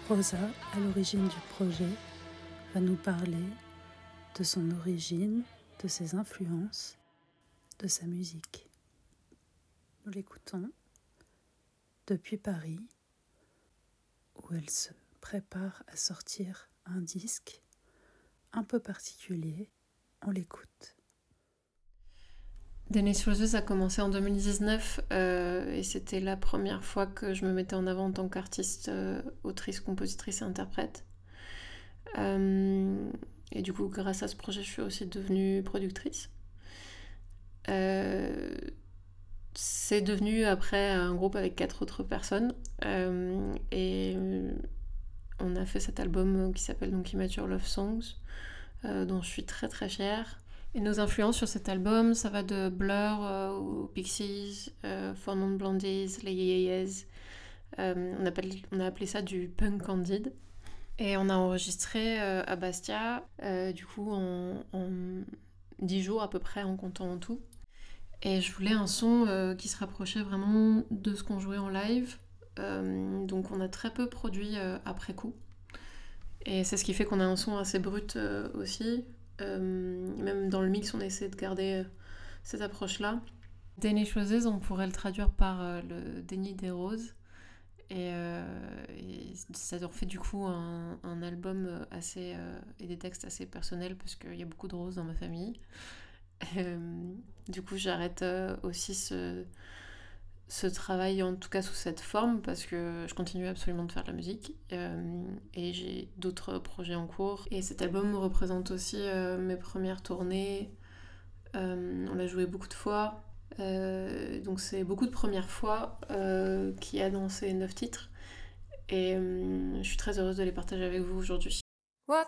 Rosa, à l'origine du projet, va nous parler de son origine, de ses influences, de sa musique. Nous l'écoutons depuis Paris, où elle se prépare à sortir un disque un peu particulier. On l'écoute. Denise Roses a commencé en 2019 et c'était la première fois que je me mettais en avant en tant qu'artiste, autrice, compositrice et interprète. Et du coup, grâce à ce projet, je suis aussi devenue productrice. C'est devenu après un groupe avec 4 autres personnes et on a fait cet album qui s'appelle donc Immature Love Songs, dont je suis très très fière. Et nos influences sur cet album, ça va de Blur aux Pixies, Four Non Blondies, les Yeyeyes. On a appelé ça du punk candide. Et on a enregistré à Bastia, du coup en 10 jours à peu près en comptant en tout. Et je voulais un son qui se rapprochait vraiment de ce qu'on jouait en live. Donc on a très peu produit après coup. Et c'est ce qui fait qu'on a un son assez brut aussi. Même dans le mix, on essaie de garder cette approche-là. Déni Roses, on pourrait le traduire par le déni des roses. Et ça en fait du coup un album assez et des textes assez personnels parce qu'il y a beaucoup de roses dans ma famille. Du coup, j'arrête aussi ce travail, en tout cas sous cette forme, parce que je continue absolument de faire de la musique et j'ai d'autres projets en cours. Et cet album représente aussi mes premières tournées. On l'a joué beaucoup de fois. Donc c'est beaucoup de premières fois qu'il y a dans ces 9 titres. Et je suis très heureuse de les partager avec vous aujourd'hui.